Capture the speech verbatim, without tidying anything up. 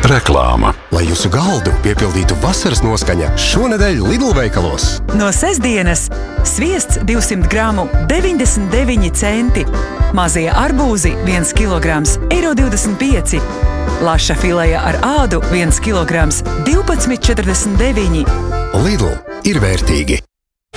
Reklāma. Lai jūsu galdu piepildītu vasaras noskaņa, šonedēļ Lidl veikalos. No sestdienas sviests divsimt gramu deviņdesmit deviņi centi, mazie arbūzi viens kilograms eiro divdesmit pieci, laša fileja ar ādu viens kilograms divpadsmit četrdesmit deviņi. Lidl ir vērtīgi.